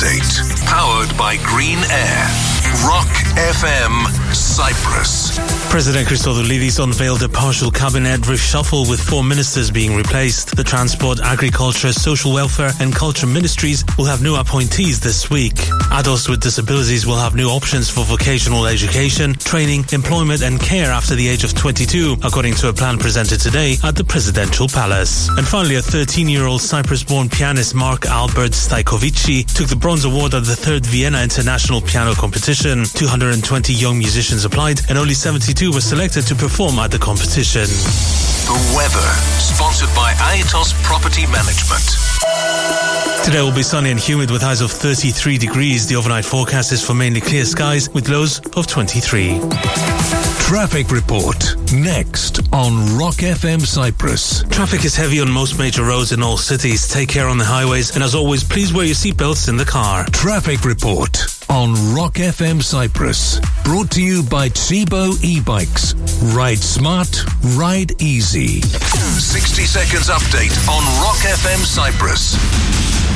update. Powered by Green Air. Rock FM Cyprus. President Christodoulidis unveiled a partial cabinet reshuffle with 4 ministers being replaced. The Transport, Agriculture, Social Welfare and Culture ministries will have new appointees this week. Adults with disabilities will have new options for vocational education, training, employment and care after the age of 22, according to a plan presented today at the Presidential Palace. And finally, a 13-year-old Cyprus-born pianist Mark Albert Stajkovici took the bronze award at the 3rd Vienna International Piano Competition. 220 young musicians applied and only 72 were selected to perform at the competition. The weather, sponsored by Aetos Property Management. Today will be sunny and humid with highs of 33 degrees. The overnight forecast is for mainly clear skies with lows of 23. Traffic report next on Rock FM Cyprus. Traffic is heavy on most major roads in all cities. Take care on the highways and as always, please wear your seatbelts in the car. Traffic report on Rock FM Cyprus. Brought to you by Tzibo e-bikes. Ride smart, ride easy. 60 seconds update on Rock FM Cyprus.